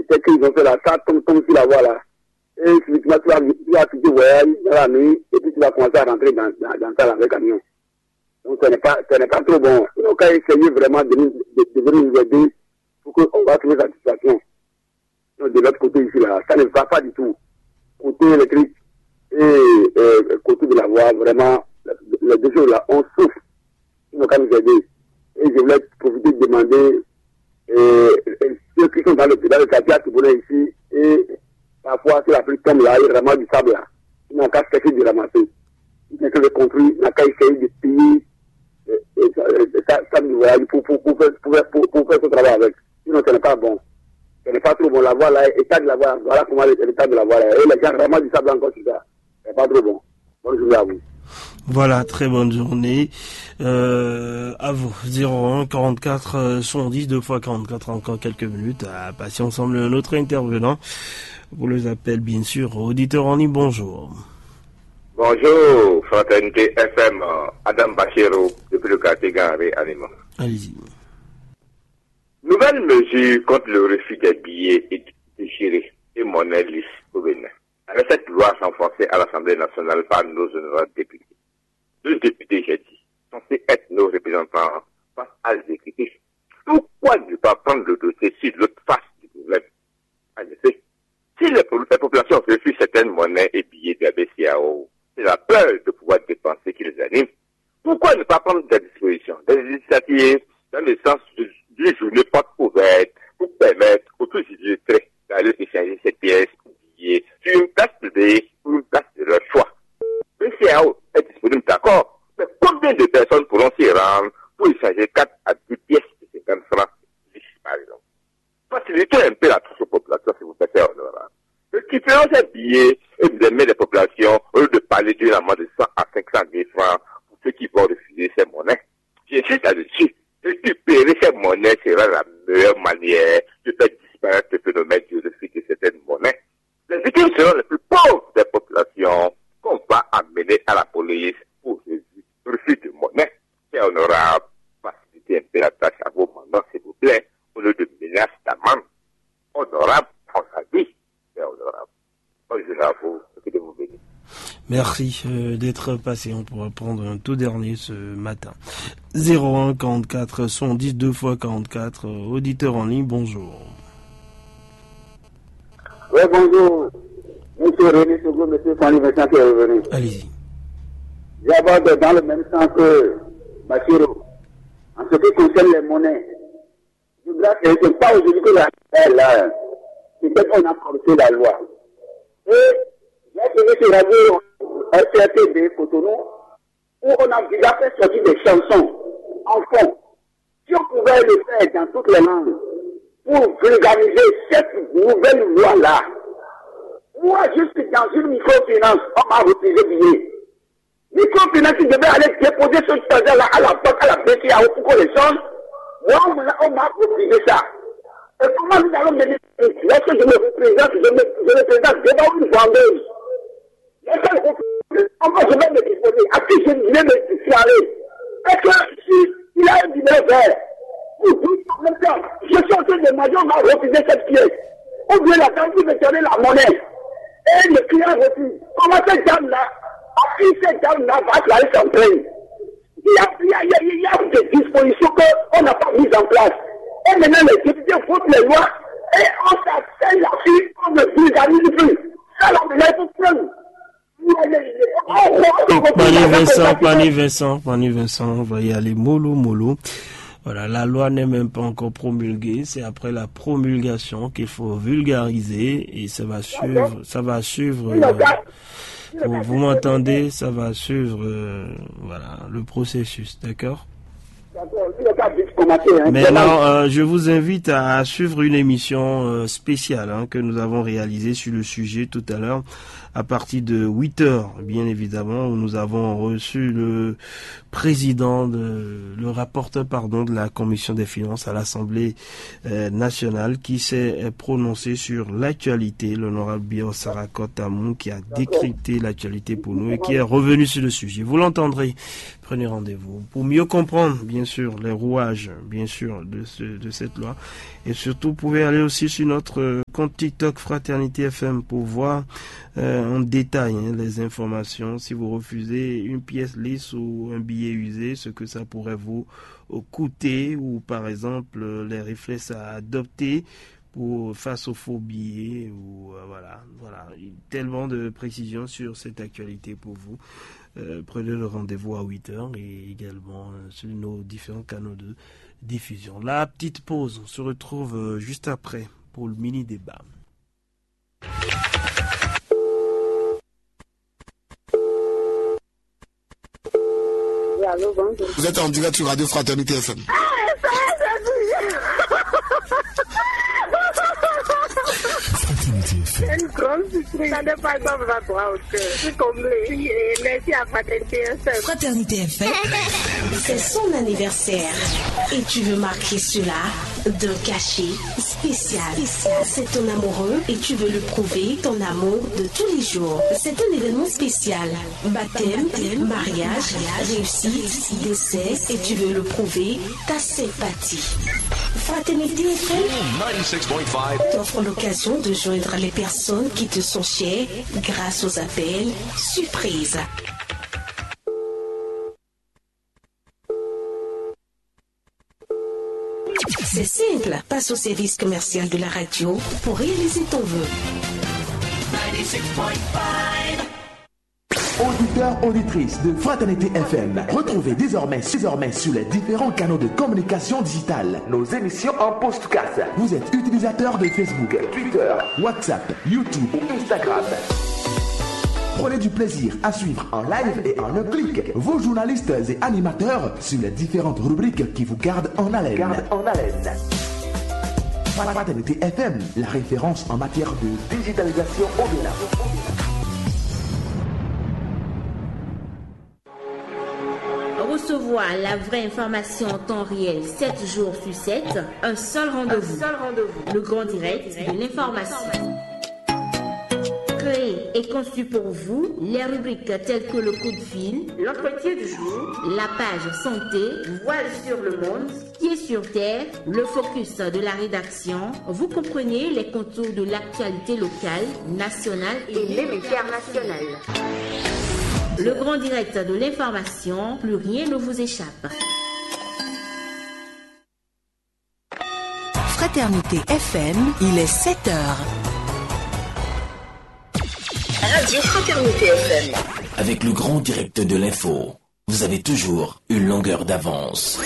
c'est qu'ils ont fait là, ça tombe sur la voie là. Et subitement, tu vas quitter le voyage dans la nuit, et puis tu vas commencer à rentrer dans ça avec le camion. Donc, ce n'est pas trop bon. Donc, on va essayer vraiment de nous aider pour qu'on va trouver la situation. Donc, de l'autre côté ici, là, ça ne va pas du tout. Côté électrique et côté de la voie, vraiment, les deux choses là, on souffre. Ils n'ont qu'à nous aider. Et je voulais profiter de demander ceux qui sont dans le quartier à Tibounet ici, et parfois, si la pluie tombe là, il ramasse du sable là. Ils n'ont qu'à se cacher de ramasser. Ils n'ont qu'à construire, ils n'ont qu'à essayer de payer ça du voyage pour faire ce travail avec. Sinon, ce n'est pas bon. Ce n'est pas trop bon. La voie là, l'état de la voie, voilà comment l'état de la voie là. Et les gens ramassent du sable encore sur ça. Ce n'est pas trop bon. Bonne journée à vous. Voilà, très bonne journée. À vous. 01 44 70 2 fois 44, encore quelques minutes à passer ensemble notre intervenant. Vous les appelle bien sûr. Auditeur en ligne, bonjour. Bonjour, Fraternité FM, Adam Bachero, depuis le quartier Garé, Anima. Allez-y. Nouvelle mesure contre le refus des billets déchirés et monnaie lisse au Bénin. Avec cette loi renforcée à l'Assemblée nationale par nos honorables députés. 2 députés, j'ai dit, censés être nos représentants face à l'exécutif. Pourquoi ne pas prendre le dossier sur l'autre face du problème? En effet, si les populations refusent certaines monnaies et billets de la BCAO, c'est la peur de pouvoir dépenser qui les anime. Pourquoi ne pas prendre des dispositions, des initiatives dans le sens d'une journée porte ouverte pour permettre aux tous illettrés d'aller échanger ces pièces ou billets sur une place publique ou une place de leur choix? Le CAO est disponible, d'accord, mais combien de personnes pourront s'y rendre pour échanger 4 à 10 pièces de 50 francs, par exemple? Facilitez un peu la touche aux populations, si vous plaît, honorable. Récupérons ces billets et vous aimez les populations au lieu de parler d'une amende de 100 à 500 000 francs pour ceux qui vont refuser ces monnaies. J'insiste là-dessus. Récupérer ces monnaies sera la meilleure manière de faire disparaître le phénomène du refus de certaines monnaies. Les victimes seront les plus pauvres des populations qu'on va amener à la police pour refus de monnaie. C'est honorable. Facilitez un peu la tâche à vos mandats, s'il vous plaît, au lieu de menaces d'amende. Honorable, on sa vie. C'est honorable. Bonjour à vous. Que Dieu vous bénisse. Merci d'être passé. On pourra prendre un tout dernier ce matin. 01 44 110 2 fois 44. Auditeur en ligne, bonjour. Oui, bonjour. Monsieur René Sogo, monsieur Fanny Vincent qui est revenu. Allez-y. J'aborde dans le même sens que Bachiro. En ce qui concerne les monnaies, je voudrais que ce n'est pas aujourd'hui que la là, peut-être qu'on a forcé la loi. Et j'ai tenu sur radio RTTB Cotonou, où on a déjà fait sortir des chansons en fond. Si on pouvait le faire dans toutes les langues, pour vulgariser cette nouvelle loi-là, moi, je suis dans une microfinance, on m'a refusé billet. Microfinance, qui devait aller déposer ce projet-là à la banque, à la BCAO pour qu'on les change. Moi, on m'a refusé ça. Et comment nous allons mener? Lorsque je me représente, je représente devant une vendeuse. Comment je vais me disposer? À qui je vais me déclarer? Est-ce que si il a un numéro vert, ou en même temps, je suis en train de demander, on m'a refusé cette pièce. Ou bien la dame qui me donnait la monnaie. Et le client refuse. Comment cette dame-là, à qui cette dame-là va clarer son train? Il y a des dispositions qu'on n'a pas mises en place. Et maintenant, les députés votent les lois et on s'assène là-dessus, on ne vulgarise plus. Ça, là, maintenant, il faut prendre. Pani Vincent, on va y aller mollo. Voilà, la loi n'est même pas encore promulguée, c'est après la promulgation qu'il faut vulgariser et ça va suivre. Vous m'entendez, ça va suivre, voilà, le processus, d'accord? Maintenant, je vous invite à suivre une émission spéciale que nous avons réalisée sur le sujet tout à l'heure à partir de 8h, bien évidemment, où nous avons reçu le rapporteur de la Commission des finances à l'Assemblée nationale qui s'est prononcé sur l'actualité, l'honorable Bio Sarakot Amou, qui a décrypté l'actualité pour nous et qui est revenu sur le sujet. Vous l'entendrez. Prenez rendez-vous pour mieux comprendre, bien sûr, les rouages, bien sûr, de cette loi. Et surtout, vous pouvez aller aussi sur notre compte TikTok Fraternité FM pour voir en détail les informations. Si vous refusez une pièce lisse ou un billet usé, ce que ça pourrait vous coûter, ou par exemple les réflexes à adopter face aux faux billets, ou voilà, tellement de précisions sur cette actualité pour vous. Prenez le rendez-vous à 8h et également sur nos différents canaux de diffusion. La petite pause, on se retrouve juste après pour le mini-débat. Allô, bonjour. Vous êtes en direct sur Radio Fraternité FM. Une grande surprise. Ça n'est pas comme ça, toi, au cœur. Je suis comblée. Merci à Fraternité FM. Fraternité FM, c'est son anniversaire. Et tu veux marquer cela d'un cachet spécial. C'est ton amoureux et tu veux lui prouver ton amour de tous les jours. C'est un événement spécial. Baptême, mariage, réussite, décès, et tu veux le prouver ta sympathie. Fraternité FM 96.5 t'offre l'occasion de joindre les personnes qui te sont chères grâce aux appels surprises. C'est simple, passe au service commercial de la radio pour réaliser ton vœu. 96.5 Auditeurs, auditrices de Fraternité FM, retrouvez désormais sur les différents canaux de communication digitale nos émissions en podcast. Vous êtes utilisateur de Facebook, Twitter, WhatsApp, YouTube ou Instagram. Prenez du plaisir à suivre en live et en un clic vos journalistes et animateurs sur les différentes rubriques qui vous gardent en haleine. Fraternité FM, la référence en matière de digitalisation au-delà. Recevoir la vraie information en temps réel 7 jours sur 7, un seul rendez-vous. Le grand direct de l'information. Créé et conçu pour vous, les rubriques telles que le coup de fil, l'entretien du jour, la page santé, voile sur le monde, pied sur terre, le focus de la rédaction. Vous comprenez les contours de l'actualité locale, nationale et même internationale. Le grand direct de l'information, plus rien ne vous échappe. Fraternité FM, il est 7h. Radio Fraternité FM. Avec le grand direct de l'info, vous avez toujours une longueur d'avance.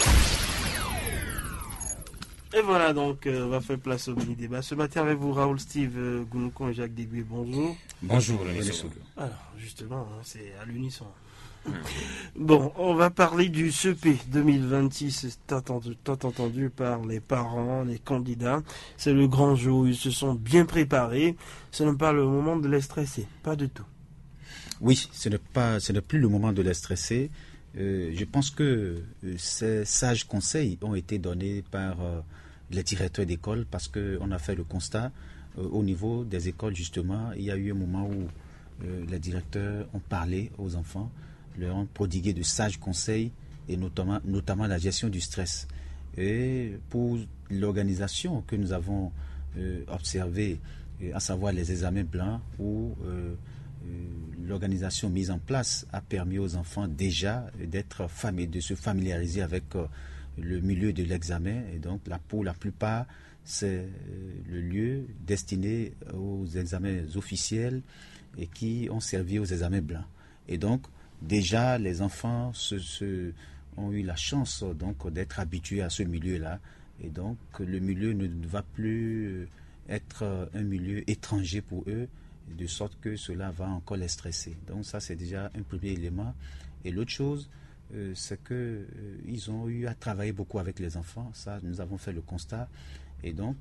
Et voilà, donc on va faire place au mini-débat. Ce matin avec vous, Raoul, Steve, Gounouko et Jacques Dégué, bonjour. Bonjour, alors, justement, c'est à l'unisson. Bon, on va parler du CEP 2026, tant entendu par les parents, les candidats. C'est le grand jour, ils se sont bien préparés. Ce n'est pas le moment de les stresser, pas du tout. Oui, ce n'est plus le moment de les stresser. Je pense que ces sages conseils ont été donnés par les directeurs d'école parce qu'on a fait le constat au niveau des écoles, justement. Il y a eu un moment où les directeurs ont parlé aux enfants, leur ont prodigué de sages conseils et notamment la gestion du stress. Et pour l'organisation que nous avons observée, à savoir les examens blancs, où l'organisation mise en place a permis aux enfants déjà de se familiariser avec le milieu de l'examen. Et donc pour la plupart, c'est le lieu destiné aux examens officiels et qui ont servi aux examens blancs. Et donc déjà les enfants ont eu la chance donc d'être habitués à ce milieu-là. Et donc le milieu ne va plus être un milieu étranger pour eux, de sorte que cela va encore les stresser. Donc ça, c'est déjà un premier élément. Et l'autre chose, c'est qu'ils ont eu à travailler beaucoup avec les enfants. Ça, nous avons fait le constat. Et donc,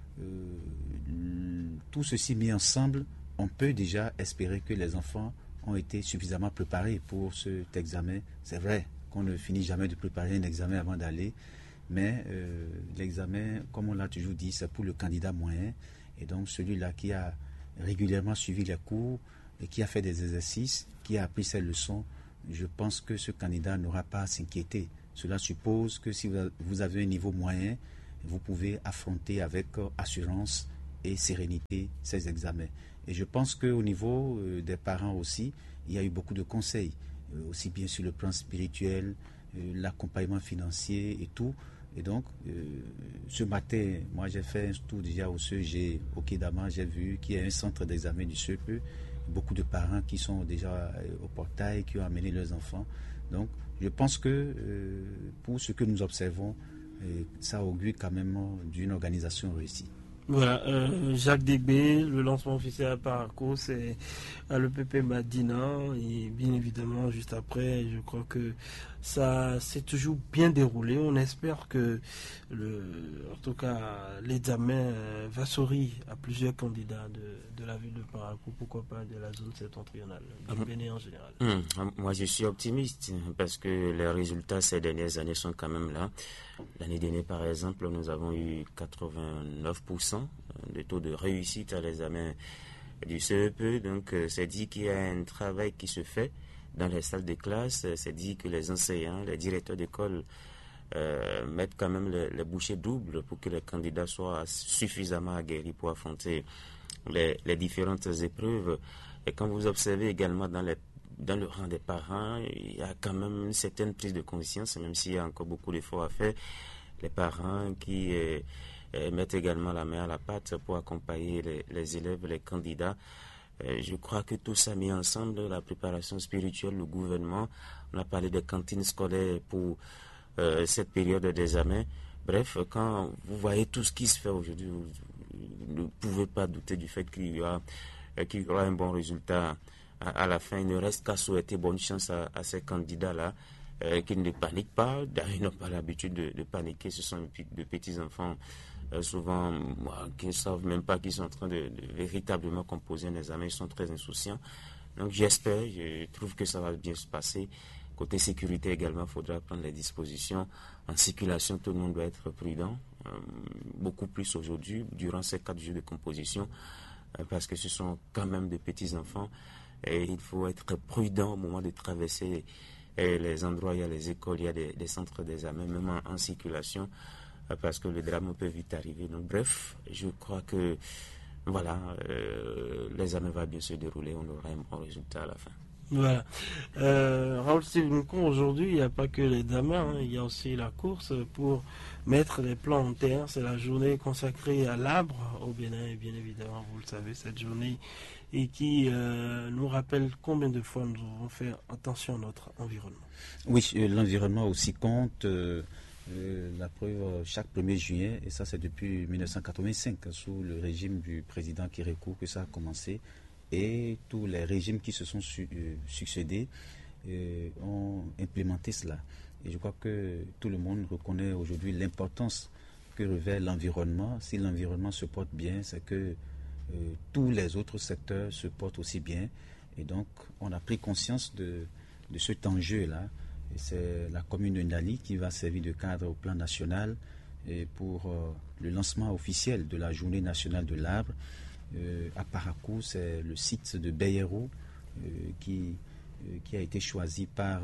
tout ceci mis ensemble, on peut déjà espérer que les enfants ont été suffisamment préparés pour cet examen. C'est vrai qu'on ne finit jamais de préparer un examen avant d'aller, mais l'examen, comme on l'a toujours dit, c'est pour le candidat moyen. Et donc, celui-là qui a régulièrement suivi les cours et qui a fait des exercices, qui a appris ses leçons, je pense que ce candidat n'aura pas à s'inquiéter. Cela suppose que si vous avez un niveau moyen, vous pouvez affronter avec assurance et sérénité ces examens. Et je pense qu'au niveau des parents aussi, il y a eu beaucoup de conseils, aussi bien sur le plan spirituel, l'accompagnement financier et tout. Et donc, ce matin, moi j'ai fait un tour déjà au CEG, au Kidama, j'ai vu qu'il y a un centre d'examen du CEPE, beaucoup de parents qui sont déjà au portail, qui ont amené leurs enfants. Donc, je pense que pour ce que nous observons, ça augure quand même d'une organisation réussie. Voilà, Jacques Débé, le lancement officiel à Parakou, c'est à l'EPP Madina, et bien évidemment, juste après, je crois que ça s'est toujours bien déroulé. On espère que, en tout cas, l'examen va sourire à plusieurs candidats de la ville de Parakou, pourquoi pas de la zone septentrionale, du Bénin en général. Moi, je suis optimiste parce que les résultats ces dernières années sont quand même là. L'année dernière, par exemple, nous avons eu 89% de taux de réussite à l'examen du CEP. Donc, c'est dit qu'il y a un travail qui se fait dans les salles de classe. C'est dit que les enseignants, les directeurs d'école mettent quand même les bouchées doubles pour que les candidats soient suffisamment aguerris pour affronter les différentes épreuves. Et quand vous observez également dans le rang des parents, il y a quand même une certaine prise de conscience, même s'il y a encore beaucoup d'efforts à faire. Les parents qui mettent également la main à la pâte pour accompagner les élèves, les candidats. Je crois que tout ça mis ensemble, la préparation spirituelle, le gouvernement, on a parlé des cantines scolaires pour cette période d'examen. Bref, quand vous voyez tout ce qui se fait aujourd'hui, vous ne pouvez pas douter du fait qu'il y aura un bon résultat à la fin. Il ne reste qu'à souhaiter bonne chance à ces candidats-là, qu'ils ne paniquent pas. D'ailleurs, ils n'ont pas l'habitude de paniquer. Ce sont de petits enfants, souvent, qui ne savent même pas qu'ils sont en train de véritablement composer un examen. Ils sont très insouciants. Donc, je trouve que ça va bien se passer. Côté sécurité également, il faudra prendre les dispositions. En circulation, tout le monde doit être prudent, beaucoup plus aujourd'hui, durant ces 4 jours de composition, parce que ce sont quand même de petits enfants. Et il faut être prudent au moment de traverser les endroits, il y a les écoles, il y a des centres d'examen, même en circulation, parce que le drame peut vite arriver. Donc bref, je crois que voilà, l'examen va bien se dérouler, on aura un bon résultat à la fin. Voilà. Raoul Stevenson, aujourd'hui, il n'y a pas que l'examen, il y a aussi la course pour mettre les plants en terre. C'est la journée consacrée à l'arbre au Bénin, et bien évidemment, vous le savez, cette journée et qui nous rappelle combien de fois nous devons faire attention à notre environnement. Oui, l'environnement aussi compte. La preuve, chaque 1er juillet, et ça c'est depuis 1985, sous le régime du président Kérékou que ça a commencé, et tous les régimes qui se sont succédés ont implémenté cela. Et je crois que tout le monde reconnaît aujourd'hui l'importance que revêt l'environnement. Si l'environnement se porte bien, c'est que tous les autres secteurs se portent aussi bien. Et donc, on a pris conscience de cet enjeu-là. Et c'est la commune de Ndali qui va servir de cadre au plan national et pour le lancement officiel de la journée nationale de l'arbre. À Parakou, c'est le site de Beyero qui a été choisi par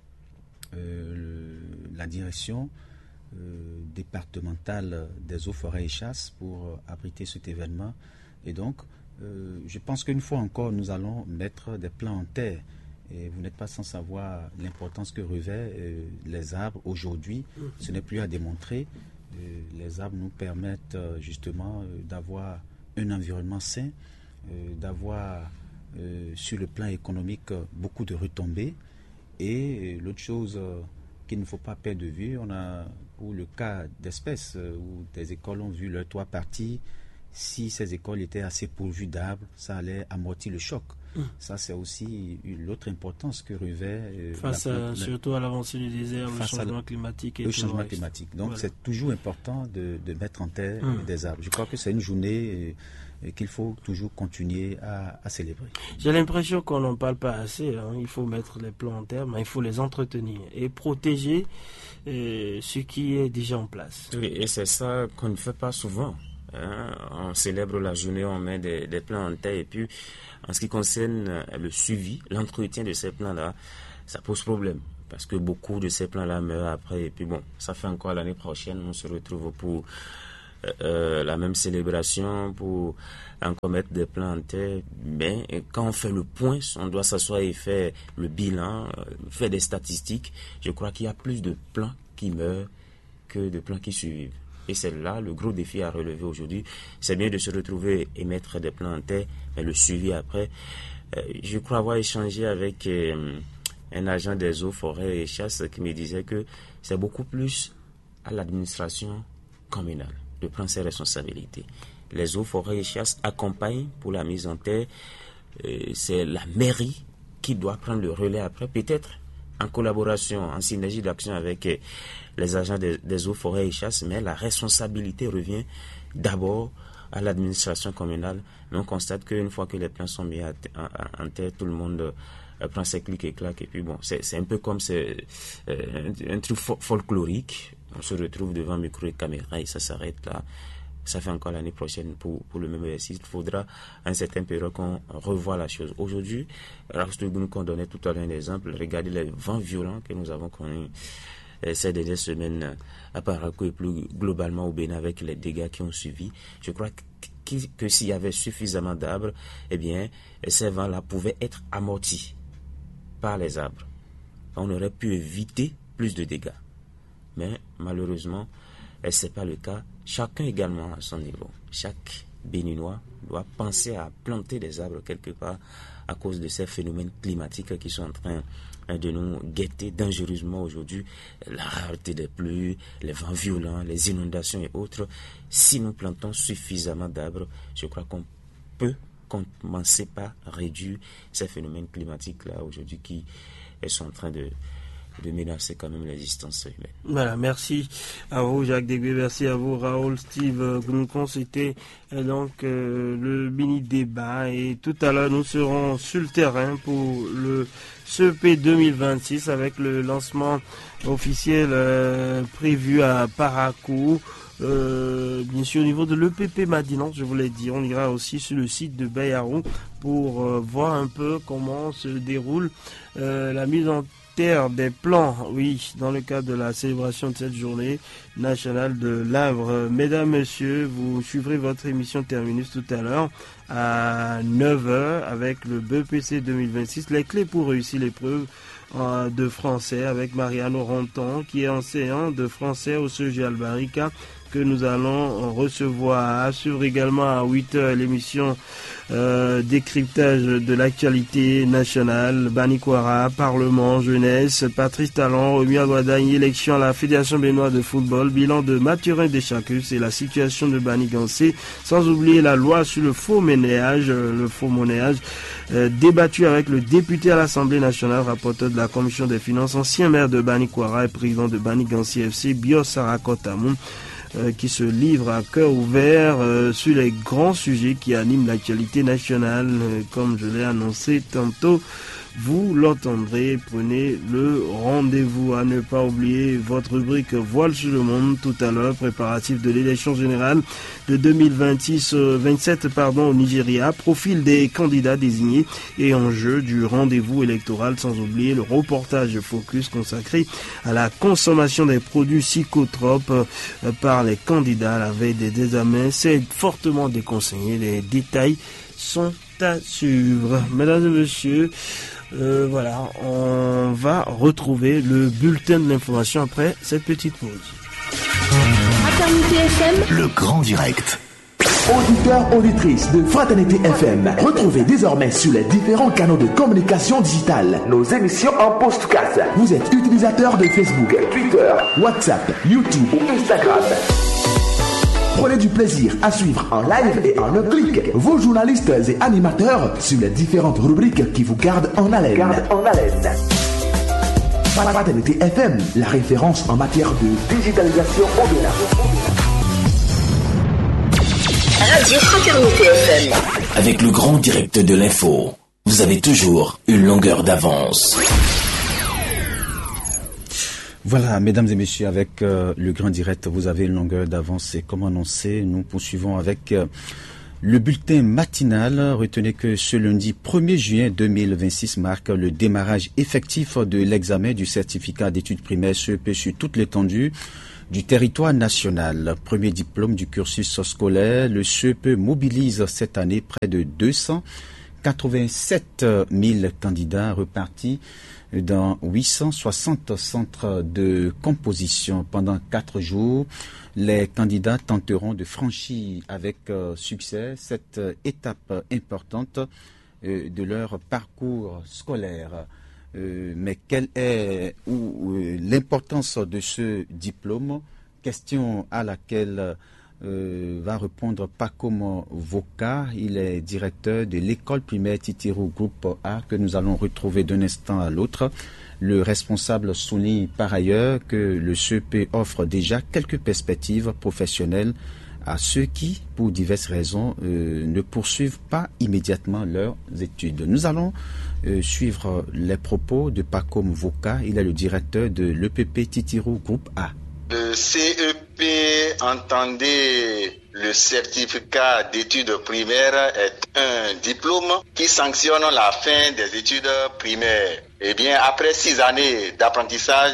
la direction départementale des eaux, forêts et chasses pour abriter cet événement. Et donc, je pense qu'une fois encore, nous allons mettre des plants en terre. Et vous n'êtes pas sans savoir l'importance que revêt les arbres aujourd'hui. Ce n'est plus à démontrer. Les arbres nous permettent justement d'avoir un environnement sain, d'avoir sur le plan économique beaucoup de retombées. Et l'autre chose qu'il ne faut pas perdre de vue, on a pour le cas d'espèces où des écoles ont vu leur toit partir. Si ces écoles étaient assez pourvues d'arbres, ça allait amortir le choc. Ça, c'est aussi l'autre importance que revêt... surtout à l'avancée du désert, le changement climatique. Le changement climatique. Donc, voilà. C'est toujours important de mettre en terre des arbres. Je crois que c'est une journée qu'il faut toujours continuer à célébrer. J'ai l'impression qu'on n'en parle pas assez. Il faut mettre les plants en terre, mais il faut les entretenir et protéger ce qui est déjà en place. Oui, et c'est ça qu'on ne fait pas souvent. On célèbre la journée, on met des plants en terre et puis en ce qui concerne le suivi, l'entretien de ces plants-là, ça pose problème parce que beaucoup de ces plants-là meurent après et puis bon, ça fait encore l'année prochaine, on se retrouve pour la même célébration, pour en commettre des plans en terre. Mais quand on fait le point, on doit s'asseoir et faire le bilan, faire des statistiques. Je crois qu'il y a plus de plans qui meurent que de plans qui survivent. Et c'est là le gros défi à relever aujourd'hui. C'est bien de se retrouver et mettre des plans en terre, mais le suivi après. Je crois avoir échangé avec un agent des eaux, forêts et chasses qui me disait que c'est beaucoup plus à l'administration communale de prendre ses responsabilités. Les eaux, forêts et chasses accompagnent pour la mise en terre. C'est la mairie qui doit prendre le relais après, peut-être en collaboration, en synergie d'action avec les agents des eaux, forêts et chasses, mais la responsabilité revient d'abord à l'administration communale. Mais on constate qu'une fois que les plans sont mis en terre, tout le monde prend ses clics et claques. Et puis bon, c'est un peu comme un truc folklorique. On se retrouve devant micro et caméra et ça s'arrête là. Ça fait encore l'année prochaine pour le même exercice. Il faudra à un certain période qu'on revoie la chose. Aujourd'hui, qu'on donnait tout à l'heure un exemple, regardez les vents violents que nous avons connus ces dernières semaines à Parakou et plus globalement au Bénin avec les dégâts qui ont suivi. Je crois que s'il y avait suffisamment d'arbres, eh bien, ces vents-là pouvaient être amortis par les arbres. On aurait pu éviter plus de dégâts. Mais malheureusement, ce n'est pas le cas. Chacun également à son niveau. Chaque Béninois doit penser à planter des arbres quelque part à cause de ces phénomènes climatiques qui sont en train de nous guetter dangereusement aujourd'hui. La rareté des pluies, les vents violents, les inondations et autres. Si nous plantons suffisamment d'arbres, je crois qu'on peut commencer par réduire ces phénomènes climatiques-là aujourd'hui qui sont en train de menacer quand même l'existence humaine. Voilà, merci à vous Jacques Degué, merci à vous Raoul, Steve Gounkon. C'était donc le mini débat et tout à l'heure nous serons sur le terrain pour le CEP 2026 avec le lancement officiel prévu à Parakou. Bien sûr au niveau de l'EPP Madinance, je vous l'ai dit, on ira aussi sur le site de Bayarou pour voir un peu comment se déroule la mise en des plans, oui, dans le cadre de la célébration de cette journée nationale de l'arbre. Mesdames, Messieurs, vous suivrez votre émission Terminus tout à l'heure à 9h avec le BEPC 2026, les clés pour réussir l'épreuve de français avec Marianne Oranton qui est enseignante de français au CEG Albarica que nous allons recevoir. À suivre également à 8h l'émission décryptage de l'actualité nationale, Banikwara, Parlement, jeunesse, Patrice Talon, Romy Aguadagne, élection à la Fédération béninoise de football, bilan de Mathurin Deschacus et la situation de Banigancé, sans oublier la loi sur le faux monnayage, débattu avec le député à l'Assemblée nationale, rapporteur de la Commission des finances, ancien maire de Banikwara et président de Banigancé FC, Bios Sarakotamoun, qui se livre à cœur ouvert sur les grands sujets qui animent l'actualité nationale. Comme je l'ai annoncé tantôt, vous l'entendrez, prenez le rendez-vous. À ne pas oublier votre rubrique Voile sur le monde tout à l'heure, préparatif de l'élection générale de 27 au Nigeria, profil des candidats désignés et enjeux du rendez-vous électoral, sans oublier le reportage focus consacré à la consommation des produits psychotropes par les candidats à la veille des examens. C'est fortement déconseillé, les détails sont à suivre. Mesdames et messieurs, voilà, on va retrouver le bulletin de l'information après cette petite pause. Fraternité FM, le grand direct. Auditeurs, auditrices de Fraternité FM, retrouvez désormais sur les différents canaux de communication digitale nos émissions en podcast. Vous êtes utilisateur de Facebook, Twitter, WhatsApp, YouTube ou Instagram. Prenez du plaisir à suivre en live et en un clic vos journalistes et animateurs sur les différentes rubriques qui vous gardent en haleine. Fraternité FM, la référence en matière de digitalisation au Bénin. Radio Fraternité FM. Avec le grand direct de l'info, vous avez toujours une longueur d'avance. Voilà, mesdames et messieurs, avec le grand direct, vous avez une longueur d'avance. Et comme annoncé, nous poursuivons avec le bulletin matinal. Retenez que ce lundi 1er juin 2026 marque le démarrage effectif de l'examen du certificat d'études primaires CEP sur toute l'étendue du territoire national. Premier diplôme du cursus scolaire, le CEP mobilise cette année près de 287 000 candidats repartis dans 860 centres de composition. Pendant 4 jours, les candidats tenteront de franchir avec succès cette étape importante de leur parcours scolaire. Mais quelle est l'importance de ce diplôme? Question à laquelle va répondre Pacom Voka. Il est directeur de l'école primaire Titirou Groupe A que nous allons retrouver d'un instant à l'autre. Le responsable souligne par ailleurs que le CEP offre déjà quelques perspectives professionnelles à ceux qui, pour diverses raisons, ne poursuivent pas immédiatement leurs études. Nous allons suivre les propos de Pacom Voka. Il est le directeur de l'EPP Titirou Groupe A. Le CEP, entendez le certificat d'études primaires, est un diplôme qui sanctionne la fin des études primaires. Eh bien, après 6 années d'apprentissage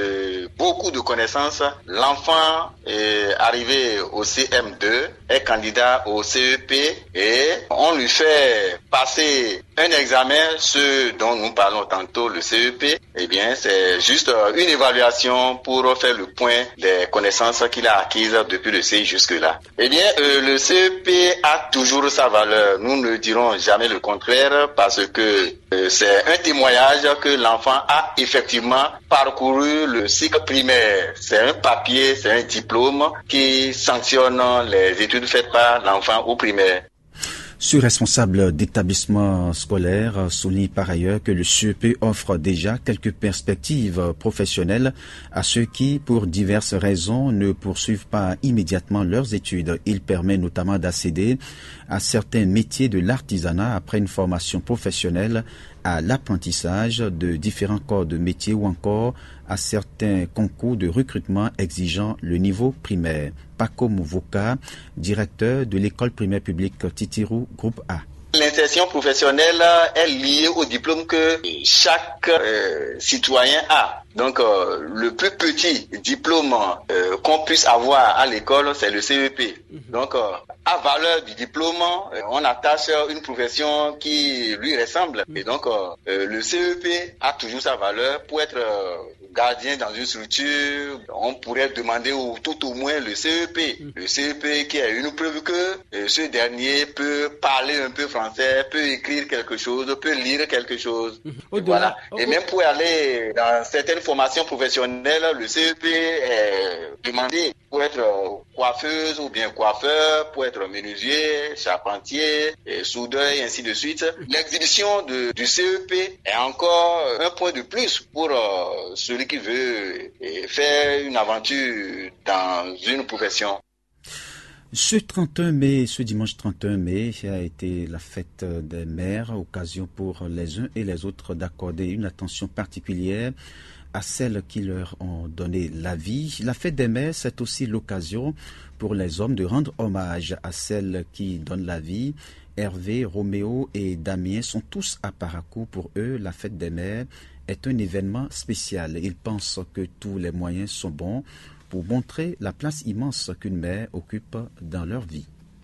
de beaucoup de connaissances, l'enfant est arrivé au CM2, est candidat au CEP et on lui fait passer un examen, ce dont nous parlons tantôt, le CEP. Eh bien, c'est juste une évaluation pour faire le point des connaissances qu'il a acquises depuis le CI jusque-là. Eh bien, le CEP a toujours sa valeur. Nous ne dirons jamais le contraire parce que c'est un témoignage que l'enfant a effectivement parcouru le cycle primaire. C'est un papier, c'est un diplôme qui sanctionne les études faites par l'enfant au primaire. Ce responsable d'établissement scolaire souligne par ailleurs que le CEP offre déjà quelques perspectives professionnelles à ceux qui, pour diverses raisons, ne poursuivent pas immédiatement leurs études. Il permet notamment d'accéder à certains métiers de l'artisanat après une formation professionnelle, à l'apprentissage de différents corps de métier ou encore à certains concours de recrutement exigeant le niveau primaire. Pacom Voka, directeur de l'école primaire publique Titirou Groupe A. L'insertion professionnelle est liée au diplôme que chaque citoyen a. Donc, le plus petit diplôme qu'on puisse avoir à l'école, c'est le CEP. Donc, à valeur du diplôme, on attache une profession qui lui ressemble. Et donc, le CEP a toujours sa valeur pour être gardien dans une structure. On pourrait demander tout au moins le CEP. Le CEP qui a une preuve que ce dernier peut parler un peu français, peut écrire quelque chose, peut lire quelque chose. Voilà. Et même pour aller dans certaines formations professionnelles, le CEP est demandé pour être coiffeuse ou bien coiffeur, pour être menuisier, charpentier, soudeur et ainsi de suite. L'exhibition du CEP est encore un point de plus pour celui qui veut faire une aventure dans une profession. Ce dimanche 31 mai, a été la fête des mères, occasion pour les uns et les autres d'accorder une attention particulière à celles qui leur ont donné la vie. La fête des mères, c'est aussi l'occasion pour les hommes de rendre hommage à celles qui donnent la vie. Hervé, Roméo et Damien sont tous à Parakou. Pour eux, la fête des mères est un événement spécial. Ils pensent que tous les moyens sont bons pour montrer la place immense qu'une mère occupe dans leur vie.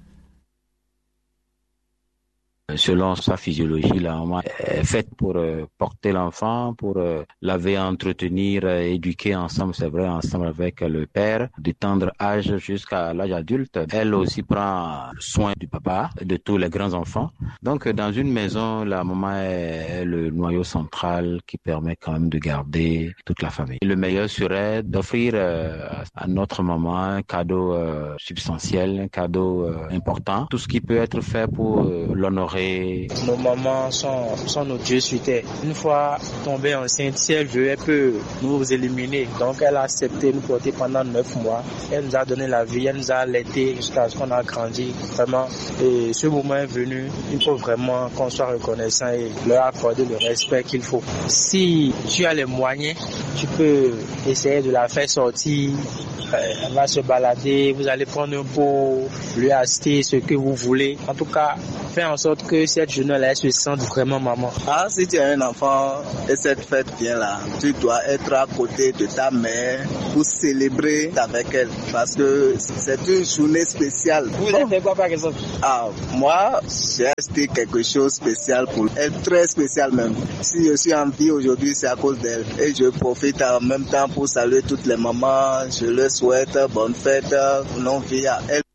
Selon sa physiologie, la maman est faite pour porter l'enfant, pour laver, entretenir, éduquer ensemble, c'est vrai, ensemble avec le père, du tendre âge jusqu'à l'âge adulte. Elle aussi prend soin du papa, de tous les grands enfants. Donc, dans une maison, la maman est le noyau central qui permet quand même de garder toute la famille. Le meilleur serait d'offrir à notre maman un cadeau substantiel, un cadeau important, tout ce qui peut être fait pour l'honorer. Nos mamans sont nos dieux sur terre. Une fois tombée enceinte, si elle veut, elle peut nous éliminer. Donc elle a accepté de nous porter pendant 9 mois. Elle nous a donné la vie, elle nous a allaités jusqu'à ce qu'on a grandi. Vraiment. Et ce moment est venu, il faut vraiment qu'on soit reconnaissant et leur accorder le respect qu'il faut. Si tu as les moyens, tu peux essayer de la faire sortir. Elle va se balader, vous allez prendre un pot, lui acheter ce que vous voulez. En tout cas, fait en sorte que cette jeune-là se sente vraiment maman. Si tu as un enfant et cette fête vient là, tu dois être à côté de ta mère pour célébrer avec elle parce que c'est une journée spéciale. Vous avez fait quoi par exemple? Moi, j'ai acheté quelque chose de spécial pour elle, très spécial même. Si je suis en vie aujourd'hui, c'est à cause d'elle. Et je profite en même temps pour saluer toutes les mamans. Je leur souhaite bonne fête, longue vie à elle.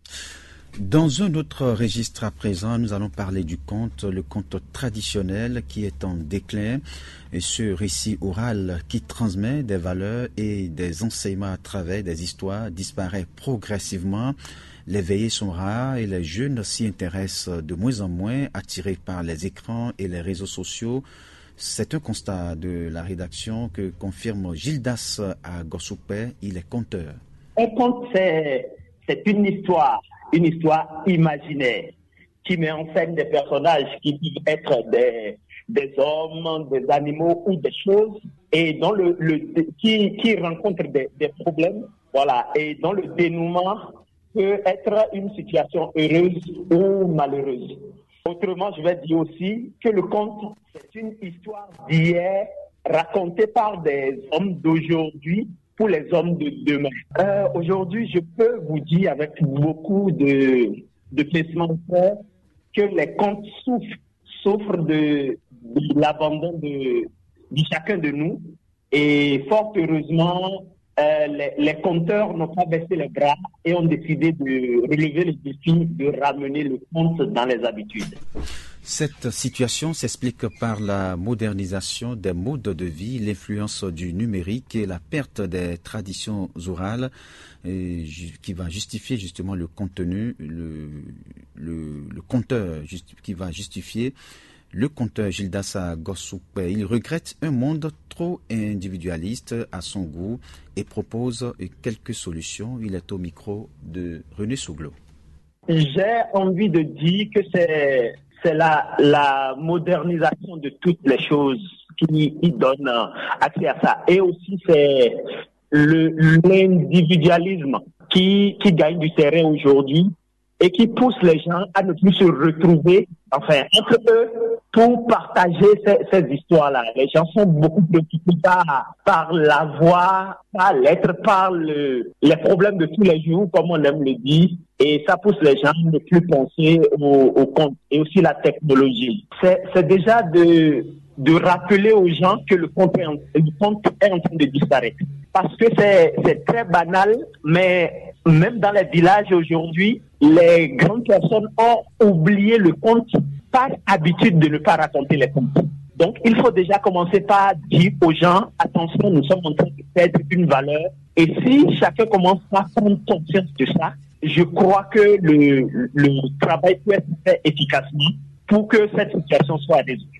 Dans un autre registre à présent, nous allons parler du conte, le conte traditionnel qui est en déclin. Et ce récit oral qui transmet des valeurs et des enseignements à travers des histoires disparaît progressivement. Les veillées sont rares et les jeunes s'y intéressent de moins en moins, attirés par les écrans et les réseaux sociaux. C'est un constat de la rédaction que confirme Gildas à Gossoupe. Il est conteur. Un conte, c'est une histoire imaginaire qui met en scène des personnages qui peuvent être des hommes, des animaux ou des choses, et dans qui rencontrent des problèmes, voilà, et dans le dénouement peut être une situation heureuse ou malheureuse. Autrement, je vais dire aussi que le conte, c'est une histoire d'hier racontée par des hommes d'aujourd'hui pour les hommes de demain. Aujourd'hui, je peux vous dire avec beaucoup de pincement que les contes souffrent de l'abandon de chacun de nous. Et fort heureusement, les conteurs n'ont pas baissé les bras et ont décidé de relever le défi de ramener le conte dans les habitudes. Cette situation s'explique par la modernisation des modes de vie, l'influence du numérique et la perte des traditions orales qui va justifier justement le contenu, le conteur qui va justifier le conteur Gildas Gossoupe. Il regrette un monde trop individualiste à son goût et propose quelques solutions. Il est au micro de René Souglo. J'ai envie de dire que c'est la modernisation de toutes les choses qui donne accès à ça. Et aussi, c'est l'individualisme qui gagne du terrain aujourd'hui et qui pousse les gens à ne plus se retrouver, enfin, entre eux, pour partager ces histoires-là. Les gens sont beaucoup préoccupés par la voix, par l'être, par les problèmes de tous les jours, comme on aime le dire, et ça pousse les gens à ne plus penser au compte et aussi la technologie. C'est déjà de rappeler aux gens que le compte est en train de disparaître. Parce que c'est très banal, mais même dans les villages aujourd'hui, les grandes personnes ont oublié le conte par habitude de ne pas raconter les contes. Donc, il faut déjà commencer par dire aux gens, attention, nous sommes en train de perdre une valeur. Et si chacun commence à prendre conscience de ça, je crois que le travail peut être fait efficacement pour que cette situation soit résolue.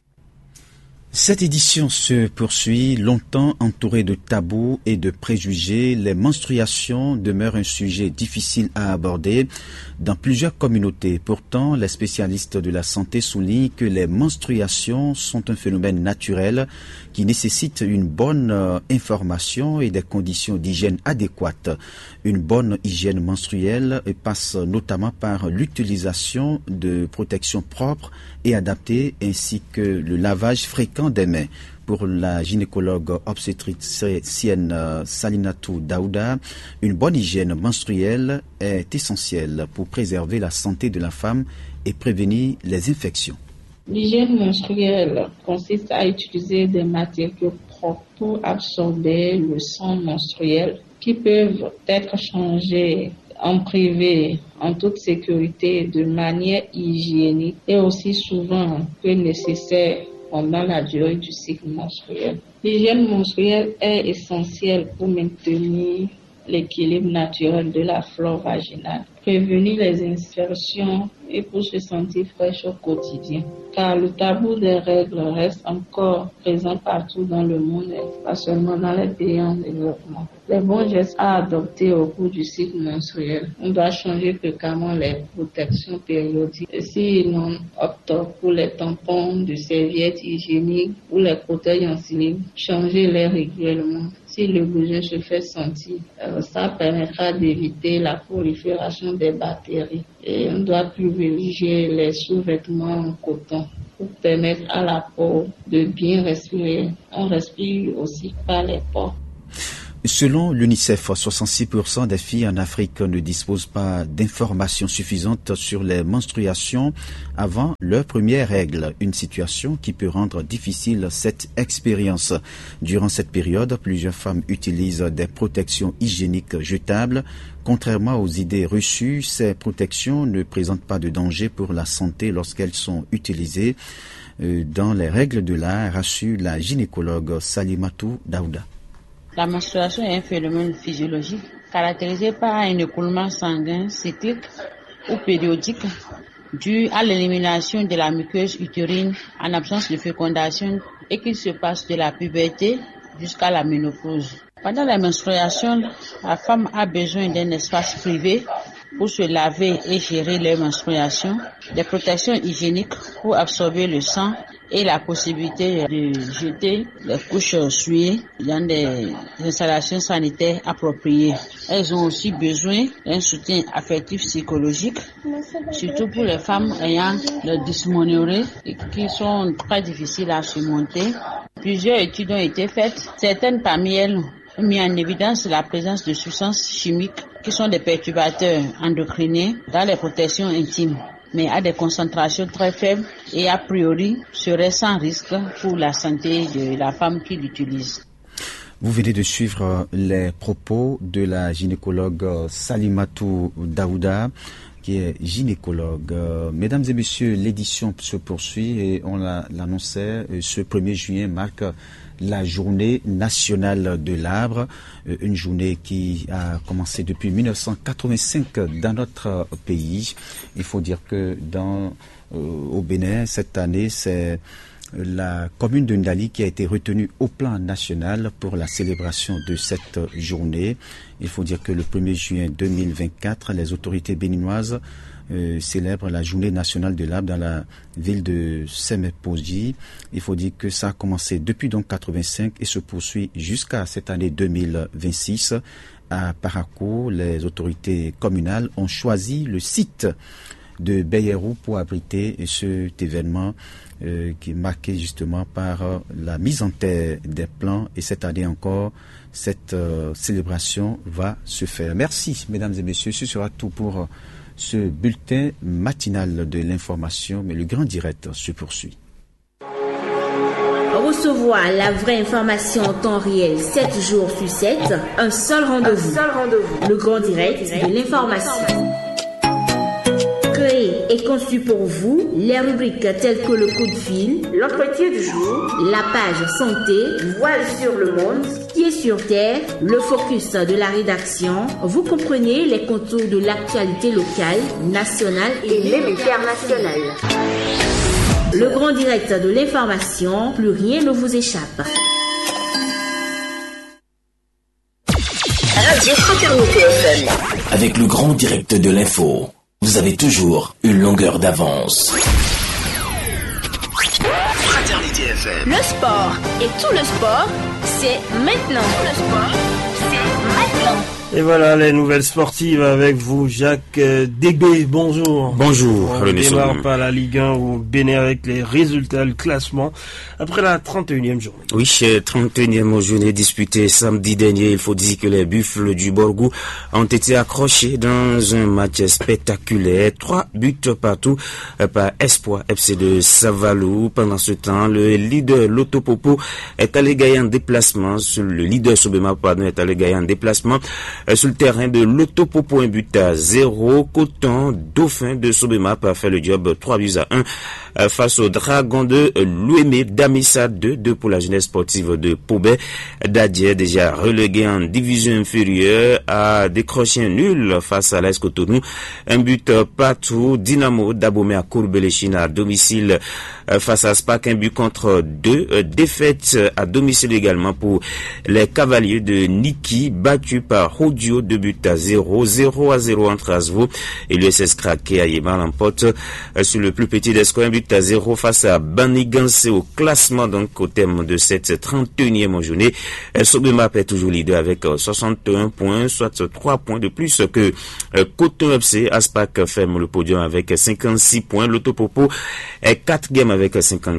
Cette édition se poursuit longtemps entourée de tabous et de préjugés. Les menstruations demeurent un sujet difficile à aborder dans plusieurs communautés. Pourtant, les spécialistes de la santé soulignent que les menstruations sont un phénomène naturel qui nécessite une bonne information et des conditions d'hygiène adéquates. Une bonne hygiène menstruelle passe notamment par l'utilisation de protections propres et adaptées ainsi que le lavage fréquent des mains. Pour la gynécologue obstétricienne Salinatou Daouda, une bonne hygiène menstruelle est essentielle pour préserver la santé de la femme et prévenir les infections. L'hygiène menstruelle consiste à utiliser des matériaux propres pour absorber le sang menstruel qui peuvent être changés en privé, en toute sécurité, de manière hygiénique et aussi souvent que nécessaire pendant la durée du cycle menstruel. L'hygiène menstruelle est essentielle pour maintenir l'équilibre naturel de la flore vaginale, prévenir les infections et pour se sentir fraîche au quotidien. Car le tabou des règles reste encore présent partout dans le monde, pas seulement dans les pays en développement. Les bons gestes à adopter au cours du cycle menstruel. On doit changer fréquemment les protections périodiques. Si l'on opte pour les tampons de serviettes hygiéniques ou les fauteuils en silicone, changer-les régulièrement. si le besoin se fait sentir. Ça permettra d'éviter la prolifération des bactéries. Et on doit privilégier les sous-vêtements en coton pour permettre à la peau de bien respirer. On respire aussi par les pores. Selon l'UNICEF, 66% des filles en Afrique ne disposent pas d'informations suffisantes sur les menstruations avant leur première règle, une situation qui peut rendre difficile cette expérience. Durant cette période, plusieurs femmes utilisent des protections hygiéniques jetables. Contrairement aux idées reçues, ces protections ne présentent pas de danger pour la santé lorsqu'elles sont utilisées dans les règles de l'art, rassure la gynécologue Salimatou Daouda. La menstruation est un phénomène physiologique caractérisé par un écoulement sanguin cyclique ou périodique dû à l'élimination de la muqueuse utérine en absence de fécondation et qui se passe de la puberté jusqu'à la ménopause. Pendant la menstruation, la femme a besoin d'un espace privé pour se laver et gérer les menstruations, des protections hygiéniques pour absorber le sang et la possibilité de jeter les couches souillées dans des installations sanitaires appropriées. Elles ont aussi besoin d'un soutien affectif psychologique, surtout pour les femmes ayant des dysménorrhées qui sont très difficiles à surmonter. Plusieurs études ont été faites. Certaines parmi elles ont mis en évidence la présence de substances chimiques qui sont des perturbateurs endocriniens dans les protections intimes, mais à des concentrations très faibles et a priori serait sans risque pour la santé de la femme qui l'utilise. Vous venez de suivre les propos de la gynécologue Salimatou Daouda, qui est gynécologue. Mesdames et messieurs, l'édition se poursuit et on l'annonçait, ce 1er juin marque la journée nationale de l'arbre, une journée qui a commencé depuis 1985 dans notre pays. Il faut dire que au Bénin, cette année, c'est la commune de Ndali qui a été retenue au plan national pour la célébration de cette journée. Il faut dire que le 1er juin 2024, les autorités béninoises célèbrent la journée nationale de l'arbre dans la ville de Semepoji. Il faut dire que ça a commencé depuis donc 85 et se poursuit jusqu'à cette année 2026. À Parakou, les autorités communales ont choisi le site de Beyerou pour abriter cet événement qui est marqué justement par la mise en terre des plants, et cette année encore cette célébration va se faire. Merci mesdames et messieurs, ce sera tout pour ce bulletin matinal de l'information, mais le grand direct se poursuit. Recevoir la vraie information en temps réel 7 jours sur 7, un seul rendez-vous. Le grand direct de l'information. Créé et conçu pour vous, les rubriques telles que le coup de fil, l'entretien du jour, la page santé, voile sur le monde, pied sur terre, le focus de la rédaction. Vous comprenez les contours de l'actualité locale, nationale et même internationale. Le grand direct de l'information, plus rien ne vous échappe. Radio Fraternité FM. Avec le grand direct de l'info, vous avez toujours une longueur d'avance. Fraternité FM. Le sport et tout le sport, c'est maintenant. Tout le sport, c'est maintenant. Et voilà les nouvelles sportives avec vous, Jacques Dégbé. Bonjour. Bonjour. On démarre par la Ligue 1 au Bénin avec les résultats, le classement après la 31e journée. Oui, 31e journée disputée samedi dernier. Il faut dire que les Buffles du Borgou ont été accrochés dans un match spectaculaire. 3 buts partout par Espoir FC de Savalou. Pendant ce temps, le leader Loto Popo est allé gagner en déplacement. Le leader Sobema est allé gagner en déplacement sur le terrain de l'Autopopo, 1 but à 0. Coton Dauphin de Sobema a fait le job 3 buts à 1 face au Dragon de l'Ouémé. Damissa 2 pour la jeunesse sportive de Pobé. Dadier, déjà relégué en division inférieure, a décroché un nul face à l'AS Cotonou. 1 but partout. Dynamo d'Abomey à Courbelechine à domicile face à SPAC, 1 but contre 2. Défaite à domicile également pour les Cavaliers de Niki, battus par Audio 2-0, 0-0 entre Asvo et l'USS Kraké à Yéma l'emporte sur le plus petit des scores, 1-0 face à Banigansé au classement, donc au terme de cette 31e journée. Sobemap est toujours leader avec 61 points, soit 3 points de plus que Coton FC. Aspac ferme le podium avec 56 points. L'Autopopo est 4 games avec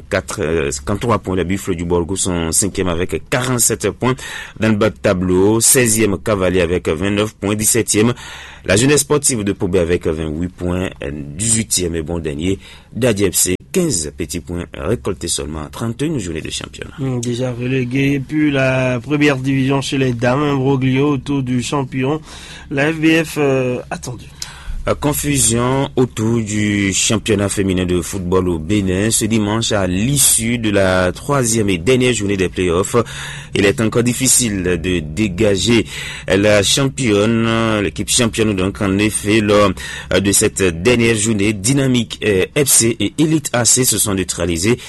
53 points. Les Buffles du Borgo sont 5e avec 47 points. Dans le bas de tableau, 16e Cavalier avec 29 points, 17e la Jeunesse Sportive de Pobé avec 28 points, 18e et bon dernier Dadi FC, 15 petits points récoltés seulement à 31 journées de championnat. Déjà relégué. Et puis la première division chez les dames, imbroglio autour du champion. La FBF attendue. Confusion autour du championnat féminin de football au Bénin ce dimanche à l'issue de la 3e et dernière journée des playoffs. Il est encore difficile de dégager la championne, l'équipe championne donc en effet lors de cette dernière journée. Dynamique FC et Elite AC se sont neutralisés.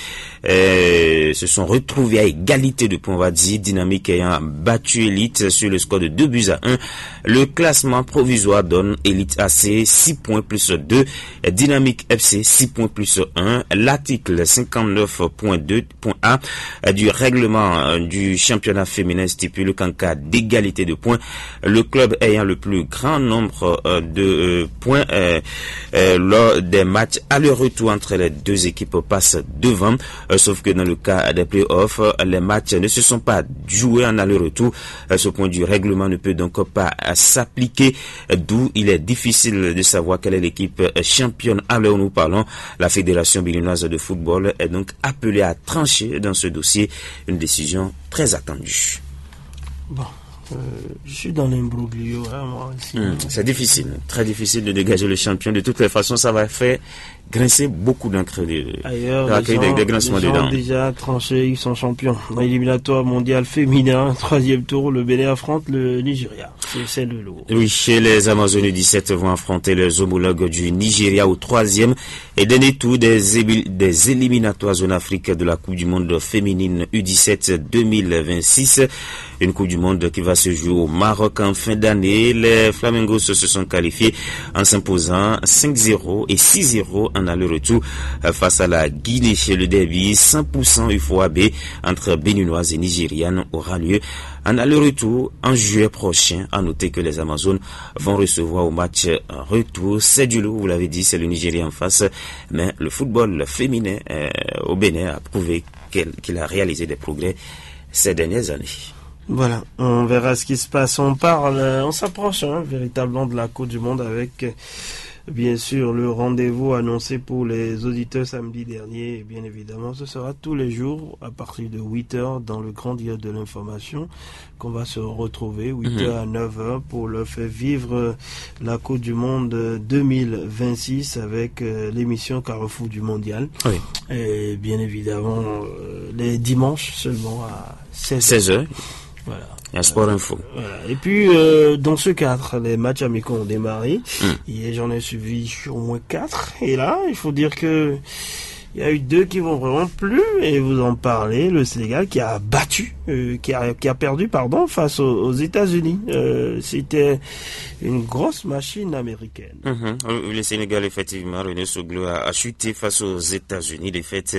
Se sont retrouvés à égalité de points, on va dire. Dynamique ayant battu Elite sur le score de 2-1. Le classement provisoire donne Elite AC 6 points plus 2, Dynamique FC 6 points plus 1. L'article 59.2.A du règlement du championnat féminin stipule qu'en cas d'égalité de points, le club ayant le plus grand nombre de points lors des matchs aller-retour entre les deux équipes passe devant. Sauf que dans le cas des playoffs, les matchs ne se sont pas joués en aller-retour. Ce point du règlement ne peut donc pas s'appliquer, d'où il est difficile de savoir quelle est l'équipe championne à l'heure où nous parlons. La Fédération béninoise de football est donc appelée à trancher dans ce dossier, une décision très attendue. Bon. Je suis dans l'imbroglio, hein, moi aussi. C'est difficile, très difficile de dégager le champion. De toutes les façons, ça va faire grincer beaucoup d'entre ailleurs, des grincements dedans. Ont déjà tranché, ils sont champions. Dans l'éliminatoire mondial féminin, 3e tour, le Bénin affronte le Nigeria. C'est le lot. Oui, chez les Amazones 17 vont affronter les homologues du Nigeria au 3e et dernier tour des éliminatoires en Afrique de la Coupe du Monde féminine U17 2026. Une Coupe du Monde qui va se jouer au Maroc en fin d'année. Les Flamingos se sont qualifiés en s'imposant 5-0 et 6-0 en aller-retour face à la Guinée. Le derby 100% UFOAB entre Béninoises et Nigérianes aura lieu en aller-retour en juillet prochain. À noter que les Amazones vont recevoir au match retour. C'est du lot, vous l'avez dit, c'est le Nigeria en face. Mais le football féminin au Bénin a prouvé qu'il a réalisé des progrès ces dernières années. Voilà, on verra ce qui se passe. On s'approche véritablement de la Coupe du Monde avec bien sûr le rendez-vous annoncé pour les auditeurs samedi dernier. Et bien évidemment, ce sera tous les jours à partir de 8h dans le grand dialogue de l'information qu'on va se retrouver 8h à 9h pour leur faire vivre la Coupe du Monde 2026 avec l'émission Carrefour du Mondial. Oui. Et bien évidemment, les dimanches seulement à 16h. Voilà. Il y a Sport Info. Voilà. Et puis, dans ce cadre, les matchs amicaux ont démarré. Hier, j'en ai suivi au moins 4. Et là, il faut dire que il y a eu 2 qui vont vraiment plus. Et vous en parlez, le Sénégal qui a battu, qui a perdu, face aux États-Unis. C'était une grosse machine américaine. Le Sénégal, effectivement, René Soglo a chuté face aux États-Unis. Défaite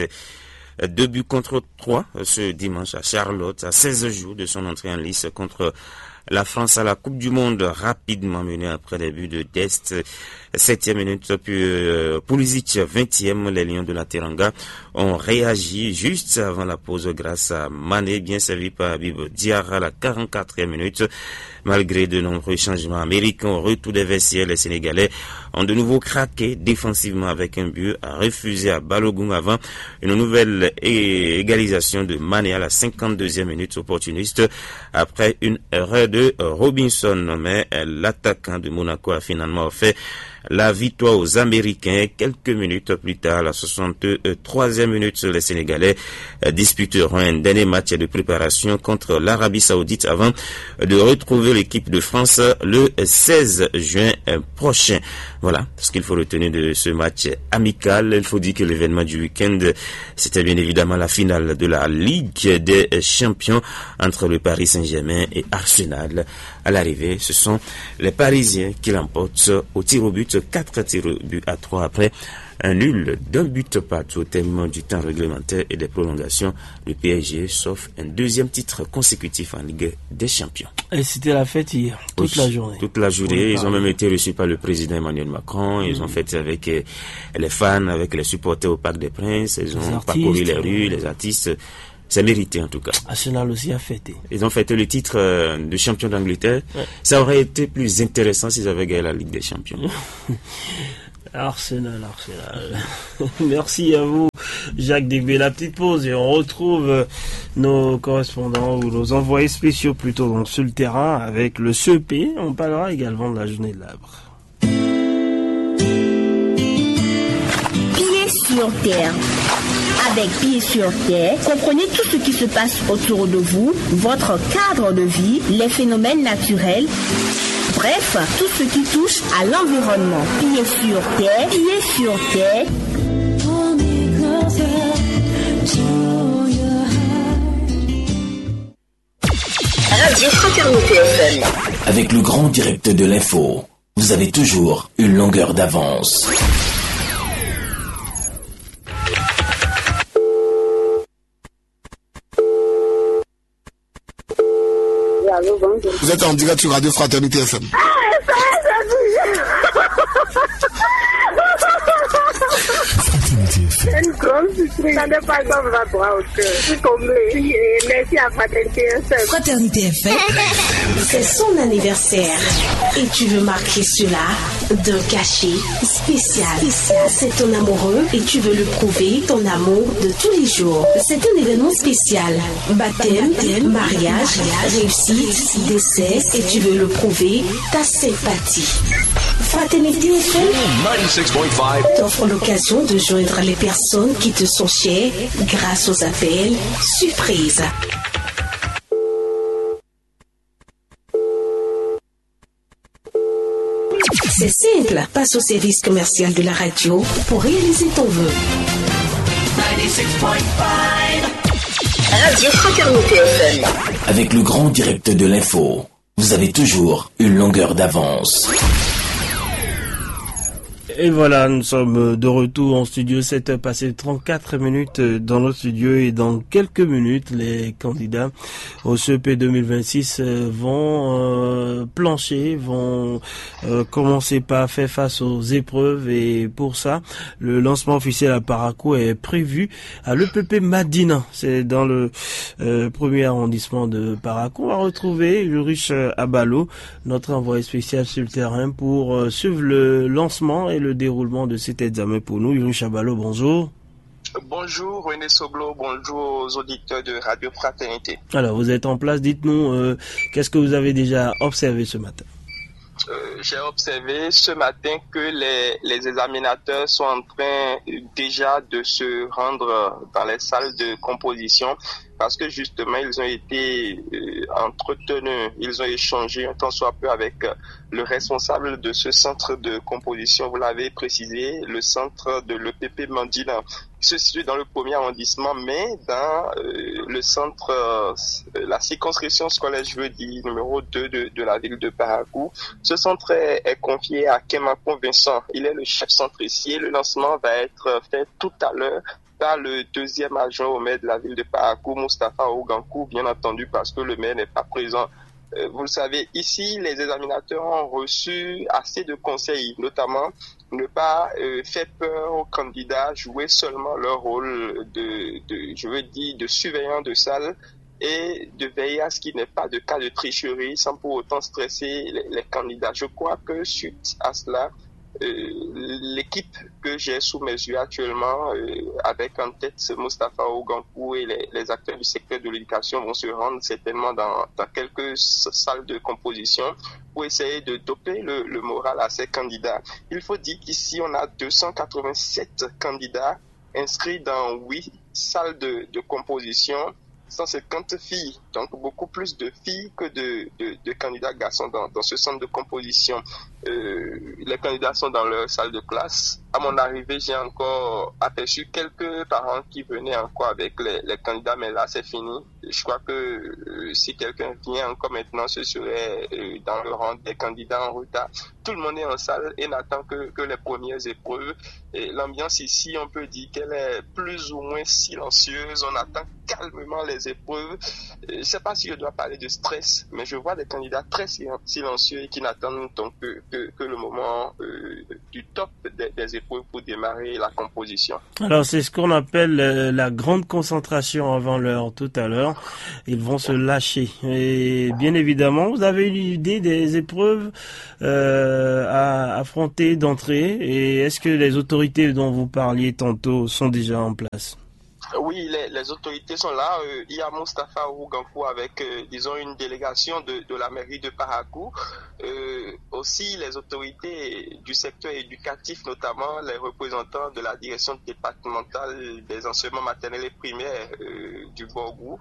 2-3 ce dimanche à Charlotte, à 16 jours de son entrée en lice contre la France à la Coupe du Monde, rapidement menée après les buts de Dest. 7e minute, puis Pulisic, 20e, les Lions de la Teranga ont réagi juste avant la pause grâce à Mané, bien servi par Habib Diarra à la 44e minute. Malgré de nombreux changements américains au retour des vestiaires, les Sénégalais ont de nouveau craqué défensivement avec un but à refuser à Balogun avant une nouvelle égalisation de Mané à la 52e minute opportuniste après une erreur de Robinson. Mais l'attaquant de Monaco a finalement fait la victoire aux Américains. Quelques minutes plus tard, la 63e minute, les Sénégalais disputeront un dernier match de préparation contre l'Arabie Saoudite avant de retrouver l'équipe de France le 16 juin prochain. Voilà ce qu'il faut retenir de ce match amical. Il faut dire que l'événement du week-end, c'était bien évidemment la finale de la Ligue des Champions entre le Paris Saint-Germain et Arsenal. À l'arrivée, ce sont les Parisiens qui l'emportent au tir au but, 4 tirs au but à 3 après un nul d'un but partout au terme du temps réglementaire et des prolongations. Le PSG sauf un deuxième titre consécutif en Ligue des Champions. Et c'était la fête hier, toute la journée. Toute la journée. Ils ont même été reçus par le président Emmanuel Macron. Ils ont fêté avec les fans, avec les supporters au Parc des Princes. Ils ont parcouru les rues, les artistes. C'est mérité en tout cas. Arsenal aussi a fêté. Ils ont fêté le titre de champion d'Angleterre. Ouais. Ça aurait été plus intéressant s'ils avaient gagné la Ligue des Champions. Arsenal. Merci à vous, Jacques Degbe. La petite pause et on retrouve nos correspondants ou nos envoyés spéciaux plutôt donc sur le terrain avec le CEP. On parlera également de la journée de l'arbre. Pieds sur terre. Avec Pieds sur terre, comprenez tout ce qui se passe autour de vous, votre cadre de vie, les phénomènes naturels. Bref, tout ce qui touche à l'environnement. Pieds sur terre, Pieds sur terre. Radio Fraternité FM. Avec le grand direct de l'info, vous avez toujours une longueur d'avance. Allô, bonjour. Vous êtes en direct sur Radio Fraternité FM. Une grande surprise. Ça n'est pas comme ça, toi, au cœur. Je suis comblée. Merci à Fraternité FM. Fraternité FM, c'est son anniversaire. Et tu veux marquer cela d'un cachet spécial. C'est ton amoureux et tu veux lui prouver ton amour de tous les jours. C'est un événement spécial. Baptême, mariage, réussite, décès et tu veux le prouver ta sympathie. Fraternité FM 96.5 t'offre l'occasion de joindre les personnes qui te sont chères grâce aux appels surprises. C'est simple, passe au service commercial de la radio pour réaliser ton vœu. 96.5 Radio Fraternité FM. Avec le grand direct de l'info, vous avez toujours une longueur d'avance. Et voilà, nous sommes de retour en studio, 7h passées 34 minutes dans notre studio et dans quelques minutes, les candidats au CEP 2026 vont plancher, vont commencer par faire face aux épreuves et pour ça, le lancement officiel à Parakou est prévu à l'EPP Madina. C'est dans le premier arrondissement de Parakou. On va retrouver Ulrich Abalo, notre envoyé spécial sur le terrain pour suivre le lancement et le déroulement de cet examen pour nous. Ulrich Abalo, bonjour. Bonjour René Soglo, bonjour aux auditeurs de Radio Fraternité. Alors, vous êtes en place, dites-nous, qu'est-ce que vous avez déjà observé ce matin? J'ai observé ce matin que les examinateurs sont en train déjà de se rendre dans les salles de composition parce que justement ils ont été entretenus, ils ont échangé un tant soit peu avec le responsable de ce centre de composition, vous l'avez précisé, le centre de l'EPP Mandina, qui se situe dans le premier arrondissement, mais dans le centre, la circonscription scolaire, je veux dire, numéro 2 de la ville de Parakou. Ce centre est confié à Kemakon Vincent. Il est le chef centre ici et le lancement va être fait tout à l'heure par le deuxième adjoint au maire de la ville de Parakou, Moustapha Ougankou, bien entendu, parce que le maire n'est pas présent. Vous le savez, ici, les examinateurs ont reçu assez de conseils, notamment ne pas faire peur aux candidats, jouer seulement leur rôle de surveillant de salle et de veiller à ce qu'il n'y ait pas de cas de tricherie sans pour autant stresser les candidats. Je crois que suite à cela, l'équipe que j'ai sous mes yeux actuellement, avec en tête Moustapha Ougankou et les acteurs du secteur de l'éducation vont se rendre certainement dans quelques salles de composition pour essayer de doper le moral à ces candidats. Il faut dire qu'ici, on a 287 candidats inscrits dans 8 salles de composition, 150 filles, donc beaucoup plus de filles que de candidats garçons dans ce centre de composition. Les candidats sont dans leur salle de classe. À mon arrivée, j'ai encore aperçu quelques parents qui venaient encore avec les candidats, mais là c'est fini. Je crois que si quelqu'un vient encore maintenant, ce serait dans le rang des candidats en retard. Tout le monde est en salle et n'attend que les premières épreuves. Et l'ambiance ici, on peut dire qu'elle est plus ou moins silencieuse. On attend calmement les épreuves. Je ne sais pas si je dois parler de stress, mais je vois des candidats très silencieux et qui n'attendent donc que le moment du top des épreuves pour démarrer la composition. Alors c'est ce qu'on appelle la grande concentration avant l'heure tout à l'heure. Ils vont se lâcher. Et bien évidemment, vous avez une idée des épreuves à affronter d'entrée. Et est-ce que les autorités dont vous parliez tantôt sont déjà en place? Oui, les autorités sont là. Il y a Moustapha Ougankou avec, disons, une délégation de la mairie de Parakou. Aussi, les autorités du secteur éducatif, notamment les représentants de la direction départementale des enseignements maternels et primaires du Borgou,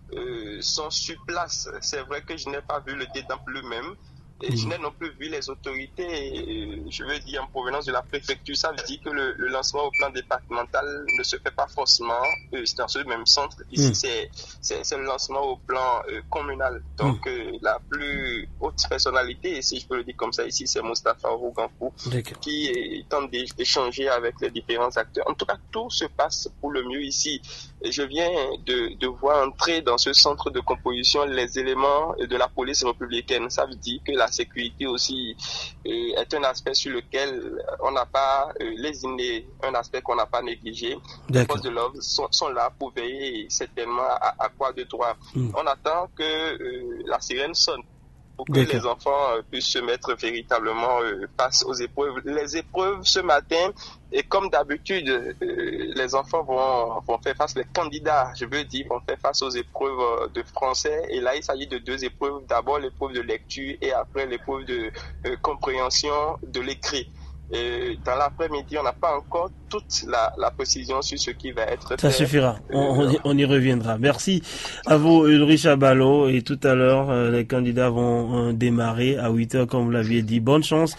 sont sur place. C'est vrai que je n'ai pas vu le dédamp lui-même. Et je n'ai non plus vu les autorités, je veux dire en provenance de la préfecture. Ça veut dire que le lancement au plan départemental ne se fait pas forcément dans ce même centre. Ici, c'est le lancement au plan communal. Donc, la plus haute personnalité, si je peux le dire comme ça, ici, c'est Moustapha Ougankou, qui tente d'échanger avec les différents acteurs. En tout cas, tout se passe pour le mieux ici. Et je viens de voir entrer dans ce centre de composition les éléments de la police républicaine. Ça veut dire que la sécurité aussi est un aspect sur lequel on n'a pas lésiné, un aspect qu'on n'a pas négligé. Les forces de l'ordre sont là pour veiller certainement à quoi de droit. On attend que la sirène sonne pour que les enfants puissent se mettre véritablement face aux épreuves. Les épreuves ce matin, et comme d'habitude, les enfants vont faire face, les candidats, je veux dire, vont faire face aux épreuves de français. Et là, il s'agit de 2 épreuves. D'abord, l'épreuve de lecture et après l'épreuve de compréhension de l'écrit. Dans l'après-midi, on n'a pas encore toute la précision sur ce qui va être fait. Ça suffira. On y reviendra. Merci à vous, Ulrich Abalo. Et tout à l'heure, les candidats vont démarrer à 8h, comme vous l'aviez dit. Bonne chance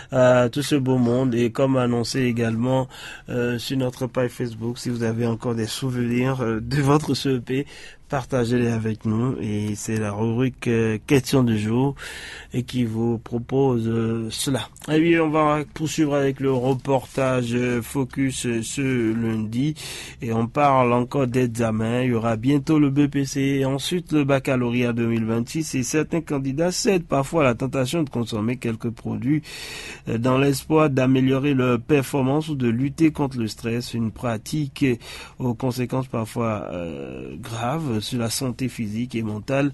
à tout ce beau monde. Et comme annoncé également sur notre page Facebook, si vous avez encore des souvenirs de votre CEP, partagez-les avec nous. Et c'est la rubrique question du jour et qui vous propose cela. Et puis on va poursuivre avec le reportage Focus ce lundi et on parle encore d'examen. Il y aura bientôt le BPC et ensuite le baccalauréat 2026 et certains candidats cèdent parfois à la tentation de consommer quelques produits dans l'espoir d'améliorer leur performance ou de lutter contre le stress, une pratique aux conséquences parfois graves sur la santé physique et mentale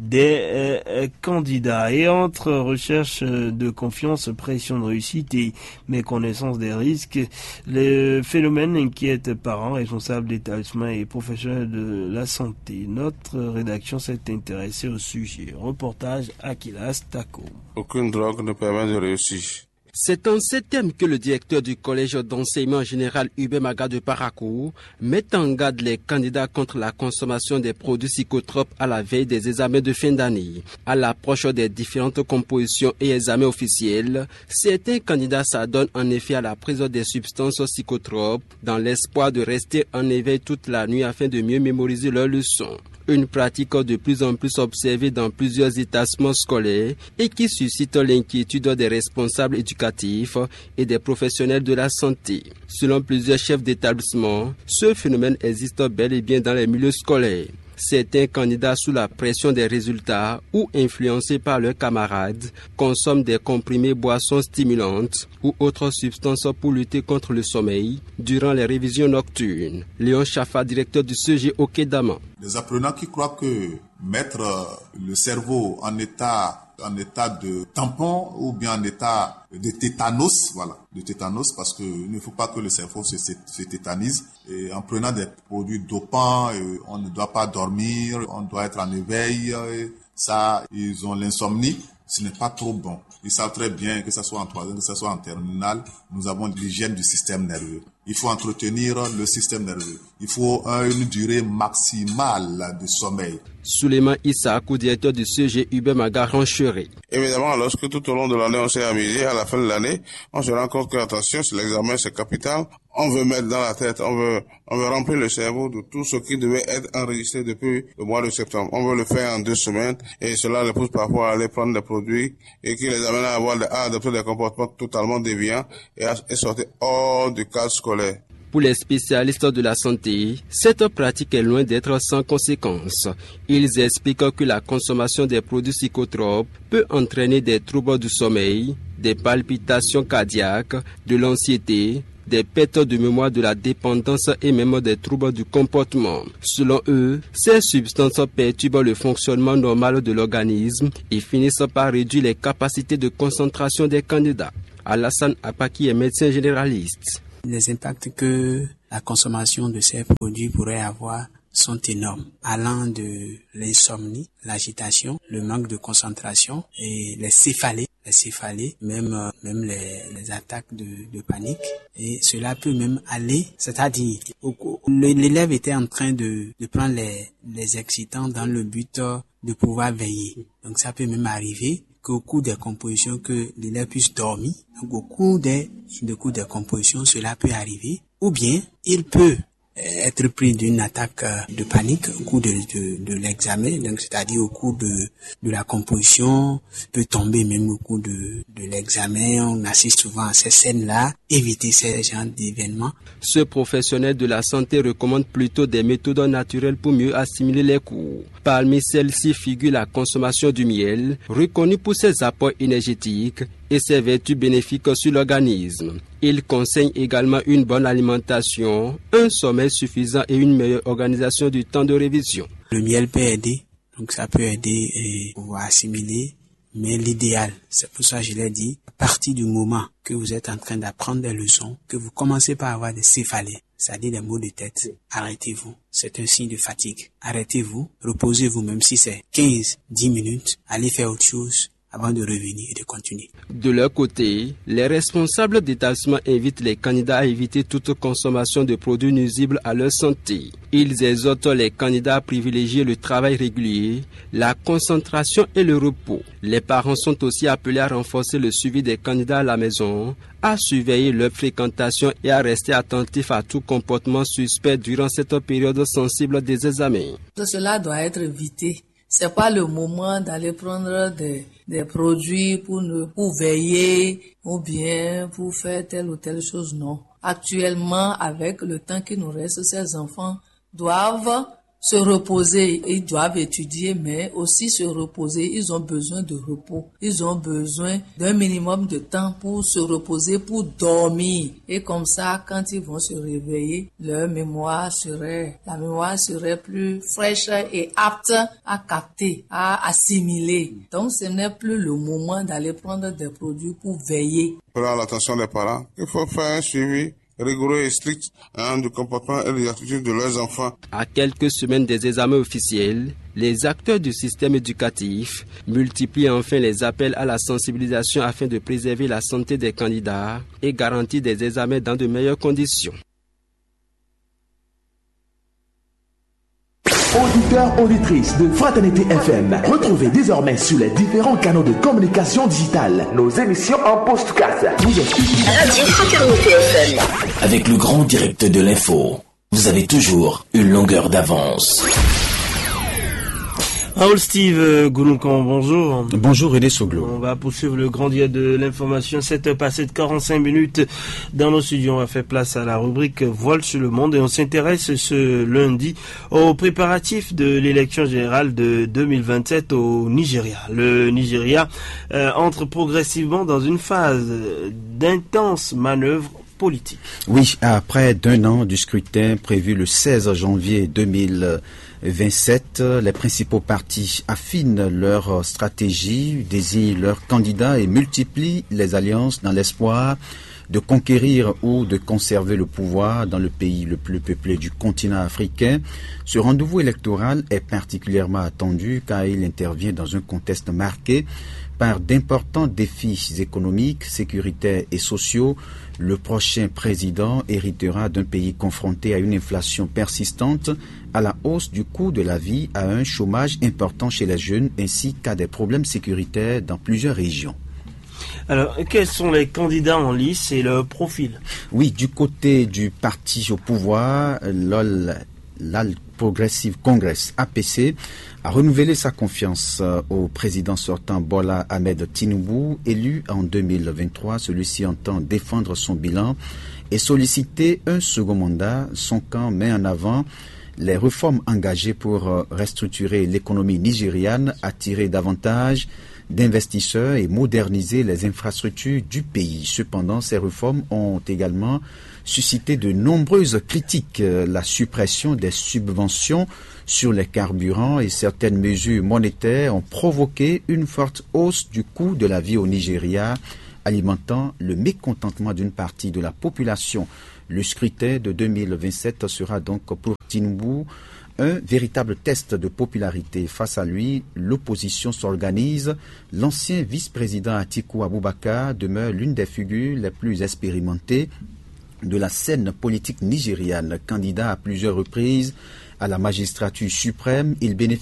des candidats. Et entre recherche de confiance, pression de réussite et méconnaissance des risques, le phénomène inquiète parents, responsables d'établissements et professionnels de la santé. Notre rédaction s'est intéressée au sujet. Reportage Akilas Tako. Aucune drogue ne permet de réussir. C'est en ces thèmes que le directeur du collège d'enseignement général Hubert Maga de Parakou met en garde les candidats contre la consommation des produits psychotropes à la veille des examens de fin d'année. À l'approche des différentes compositions et examens officiels, certains candidats s'adonnent en effet à la prise des substances psychotropes dans l'espoir de rester en éveil toute la nuit afin de mieux mémoriser leurs leçons. Une pratique de plus en plus observée dans plusieurs établissements scolaires et qui suscite l'inquiétude des responsables éducatifs et des professionnels de la santé. Selon plusieurs chefs d'établissement, ce phénomène existe bel et bien dans les milieux scolaires. Certains candidats sous la pression des résultats ou influencés par leurs camarades consomment des comprimés boissons stimulantes ou autres substances pour lutter contre le sommeil durant les révisions nocturnes. Léon Chaffa, directeur du CG au Quai d'Amman. Les apprenants qui croient que mettre le cerveau en état en état de tampon ou bien en état de tétanos, parce que il ne faut pas que le cerveau se tétanise. Et en prenant des produits dopants, on ne doit pas dormir, on doit être en éveil. Ça, ils ont l'insomnie. Ce n'est pas trop bon. Ils savent très bien que ce soit en troisième, que ce soit en terminale, nous avons l'hygiène du système nerveux. Il faut entretenir le système nerveux. Il faut une durée maximale de sommeil. Souleymane Issaakou, directeur du CG Hubert Maga Rancherie. Évidemment, lorsque tout au long de l'année on s'est amusé, à la fin de l'année, on se rend compte que, attention, c'est l'examen, c'est capital. On veut mettre dans la tête, on veut remplir le cerveau de tout ce qui devait être enregistré depuis le mois de septembre. On veut le faire en 2 semaines et cela les pousse parfois à aller prendre des produits et qui les amène à adopter des comportements totalement déviants et à sortir hors du cadre scolaire. Pour les spécialistes de la santé, cette pratique est loin d'être sans conséquences. Ils expliquent que la consommation des produits psychotropes peut entraîner des troubles du sommeil, des palpitations cardiaques, de l'anxiété, des pertes de mémoire, de la dépendance et même des troubles du comportement. Selon eux, ces substances perturbent le fonctionnement normal de l'organisme et finissent par réduire les capacités de concentration des candidats. Alassane Apaki est médecin généraliste. Les impacts que la consommation de ces produits pourrait avoir sont énormes, allant de l'insomnie, l'agitation, le manque de concentration et les céphalées, même les attaques de panique. Et cela peut même aller, c'est-à-dire l'élève était en train de prendre les excitants dans le but de pouvoir veiller. Donc ça peut même arriver qu'au cours des compositions que l'élève puisse dormir. Donc au cours des compositions, cela peut arriver. Ou bien, il peut être pris d'une attaque de panique au cours de l'examen, donc c'est-à-dire au cours de la composition, peut tomber même au cours de l'examen. On assiste souvent à ces scènes-là, éviter ces genres d'événements. Ce professionnel de la santé recommande plutôt des méthodes naturelles pour mieux assimiler les cours. Parmi celles-ci figure la consommation du miel, reconnu pour ses apports énergétiques et ses vertus bénéfiques sur l'organisme. Il conseille également une bonne alimentation, un sommeil suffisant et une meilleure organisation du temps de révision. Le miel peut aider, donc ça peut aider pour assimiler, mais l'idéal, c'est pour ça que je l'ai dit, à partir du moment que vous êtes en train d'apprendre des leçons, que vous commencez par avoir des céphalées, c'est-à-dire des maux de tête, arrêtez-vous. C'est un signe de fatigue. Arrêtez-vous, reposez-vous, même si c'est 15-10 minutes, allez faire autre chose avant de revenir et de continuer. De leur côté, les responsables d'établissement invitent les candidats à éviter toute consommation de produits nuisibles à leur santé. Ils exhortent les candidats à privilégier le travail régulier, la concentration et le repos. Les parents sont aussi appelés à renforcer le suivi des candidats à la maison, à surveiller leur fréquentation et à rester attentifs à tout comportement suspect durant cette période sensible des examens. Cela doit être évité. C'est pas le moment d'aller prendre des produits pour veiller ou bien pour faire telle ou telle chose, non. Actuellement, avec le temps qui nous reste, ces enfants doivent se reposer, ils doivent étudier, mais aussi se reposer. Ils ont besoin de repos. Ils ont besoin d'un minimum de temps pour se reposer, pour dormir. Et comme ça, quand ils vont se réveiller, la mémoire serait plus fraîche et apte à capter, à assimiler. Donc, ce n'est plus le moment d'aller prendre des produits pour veiller. Pour l'attention des parents, il faut faire un suivi rigoureux et strict du comportement et des attitudes de leurs enfants. À quelques semaines des examens officiels, les acteurs du système éducatif multiplient enfin les appels à la sensibilisation afin de préserver la santé des candidats et garantir des examens dans de meilleures conditions. Auditeurs, auditrices de Fraternité FM, retrouvez désormais sur les différents canaux de communication digitale nos émissions en podcast. Radio Fraternité FM. Avec le grand direct de l'info, vous avez toujours une longueur d'avance. Raoul Steve Gounoukan, bonjour. Bonjour René Soglo. On va poursuivre le grand dia de l'information. 7h passées de 45 minutes dans nos studios. On va faire place à la rubrique Voile sur le monde et on s'intéresse ce lundi aux préparatifs de l'élection générale de 2027 au Nigeria. Le Nigeria entre progressivement dans une phase d'intenses manœuvres politique. Oui, après d'un an du scrutin prévu le 16 janvier 2027, les principaux partis affinent leur stratégie, désignent leurs candidats et multiplient les alliances dans l'espoir de conquérir ou de conserver le pouvoir dans le pays le plus peuplé du continent africain. Ce rendez-vous électoral est particulièrement attendu car il intervient dans un contexte marqué par d'importants défis économiques, sécuritaires et sociaux. Le prochain président héritera d'un pays confronté à une inflation persistante, à la hausse du coût de la vie, à un chômage important chez les jeunes ainsi qu'à des problèmes sécuritaires dans plusieurs régions. Alors, quels sont les candidats en lice et leur profil? Oui, du côté du parti au pouvoir, l'All Progressive Congress, APC, a renouvelé sa confiance au président sortant Bola Ahmed Tinubu, élu en 2023. Celui-ci entend défendre son bilan et solliciter un second mandat. Son camp met en avant les réformes engagées pour restructurer l'économie nigériane, attirer davantage d'investisseurs et moderniser les infrastructures du pays. Cependant, ces réformes ont également suscité de nombreuses critiques. La suppression des subventions sur les carburants et certaines mesures monétaires ont provoqué une forte hausse du coût de la vie au Nigeria, alimentant le mécontentement d'une partie de la population. Le scrutin de 2027 sera donc pour Tinubu un véritable test de popularité. Face à lui, l'opposition s'organise. L'ancien vice-président Atiku Abubakar demeure l'une des figures les plus expérimentées de la scène politique nigériane. Candidat à plusieurs reprises à la magistrature suprême, il bénéficie